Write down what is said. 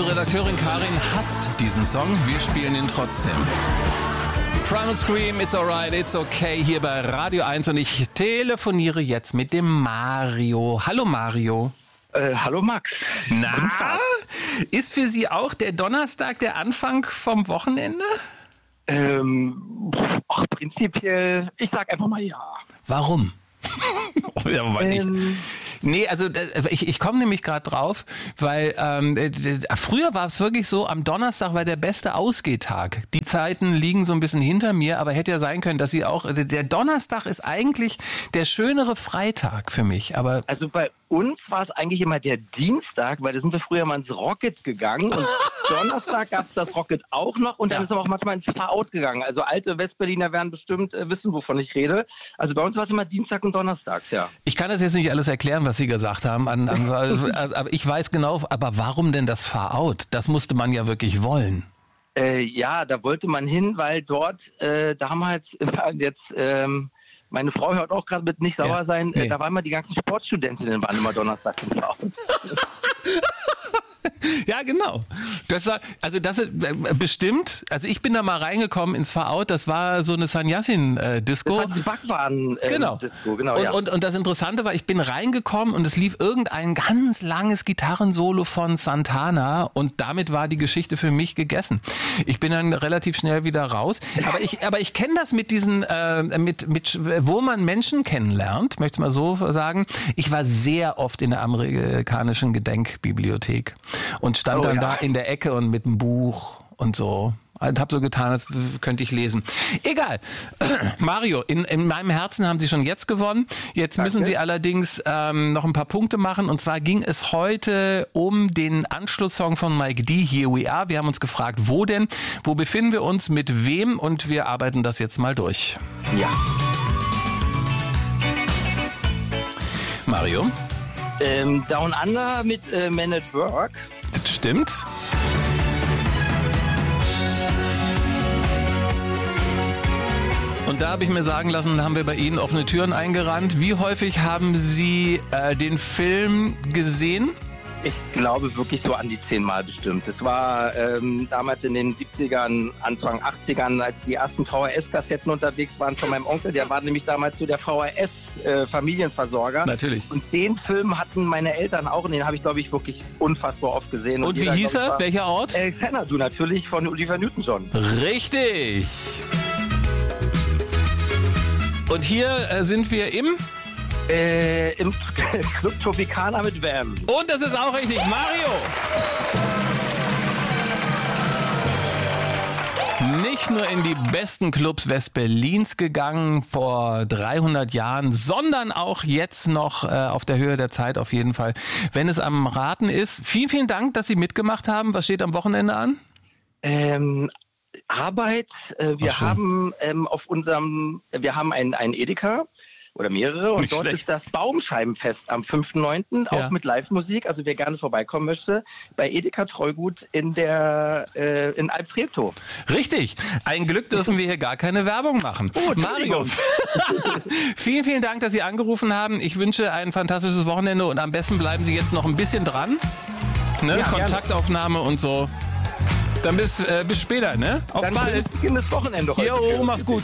Unsere Redakteurin Karin hasst diesen Song. Wir spielen ihn trotzdem. Primal Scream, It's Alright, It's Okay, hier bei Radio 1 und ich telefoniere jetzt mit dem Mario. Hallo Mario. Hallo Max. Na, ist für Sie auch der Donnerstag der Anfang vom Wochenende? Prinzipiell, ich sag einfach mal ja. Warum? Nee, also ich komme nämlich gerade drauf, weil früher war es wirklich so, am Donnerstag war der beste Ausgehtag. Die Zeiten liegen so ein bisschen hinter mir, aber hätte ja sein können, dass Sie auch, der Donnerstag ist eigentlich der schönere Freitag für mich. Aber also bei uns war es eigentlich immer der Dienstag, weil da sind wir früher mal ins Rocket gegangen und Donnerstag gab es das Rocket auch noch und dann ist man auch manchmal ins Far-Out gegangen. Also alte Westberliner werden bestimmt wissen, wovon ich rede. Also bei uns war es immer Dienstag und Donnerstag, ja. Ich kann das jetzt nicht alles erklären, was Sie gesagt haben, aber ich weiß genau, aber warum denn das Far-Out? Das musste man ja wirklich wollen. Ja, da wollte man hin, weil dort damals jetzt... meine Frau hört auch gerade mit nicht sauer sein. Nee. Da waren immer die ganzen Sportstudentinnen, waren immer Donnerstag im Far-Out. Ja, genau. Das war, also das ist bestimmt, also ich bin da mal reingekommen ins Far-Out, das war so eine Sanyasin-Disco. Das war die Backwaren-Disco, genau. Ja. Und das Interessante war, ich bin reingekommen und es lief irgendein ganz langes Gitarrensolo von Santana und damit war die Geschichte für mich gegessen. Ich bin dann relativ schnell wieder raus. Aber ich kenne das mit diesen, wo man Menschen kennenlernt, möchte ich mal so sagen. Ich war sehr oft in der amerikanischen Gedenkbibliothek. Und stand dann da in der Ecke und mit einem Buch und so. Und hab so getan, als könnte ich lesen. Egal. Mario, in meinem Herzen haben Sie schon jetzt gewonnen. Jetzt müssen Sie allerdings noch ein paar Punkte machen. Und zwar ging es heute um den Anschlusssong von Mike D, Here We Are. Wir haben uns gefragt, wo denn? Wo befinden wir uns? Mit wem? Und wir arbeiten das jetzt mal durch. Ja. Mario? Down Under mit Men at Work. Das stimmt. Und da habe ich mir sagen lassen, haben wir bei Ihnen offene Türen eingerannt. Wie häufig haben Sie den Film gesehen? Ich glaube wirklich so an die 10 Mal bestimmt. Es war damals in den 70ern, Anfang 80ern, als die ersten VHS-Kassetten unterwegs waren von meinem Onkel. Der war nämlich damals so der VHS-Familienversorger. Natürlich. Und den Film hatten meine Eltern auch und den habe ich, glaube ich, wirklich unfassbar oft gesehen. Und wie hieß er? Welcher Ort? Xanadu natürlich von Olivia Newton-John. Richtig. Und hier sind wir im Club Tropicana mit Wham. Und das ist auch richtig. Mario! Nicht nur in die besten Clubs Westberlins gegangen vor 300 Jahren, sondern auch jetzt noch auf der Höhe der Zeit auf jeden Fall, wenn es am Raten ist. Vielen, vielen Dank, dass Sie mitgemacht haben. Was steht am Wochenende an? Arbeit. Wir haben wir haben einen Edeka. Oder mehrere. Und dort ist das Baumscheibenfest am 5.9. auch mit Live-Musik. Also wer gerne vorbeikommen möchte, bei Edeka Treugut in Alpstreptow. Richtig. Ein Glück dürfen wir hier gar keine Werbung machen. Oh, Mario, vielen, vielen Dank, dass Sie angerufen haben. Ich wünsche ein fantastisches Wochenende und am besten bleiben Sie jetzt noch ein bisschen dran. Ne? Ja, Kontaktaufnahme gerne. Und so. Dann bis später, ne? Auf bald. Bis Wochenende heute. Jo, mach's gut.